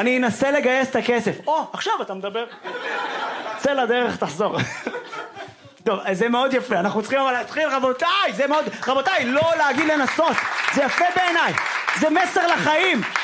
אני אנסה לגייס את הכסף. עכשיו אתה מדבר. צא לדרך, תחזור. טוב, זה מאוד יפה. אנחנו צריכים אבל להתחיל, רבותיי, זה מאוד... רבותיי, לא להגיד לנסות. זה יפה בעיניי. זה מסר לחיים.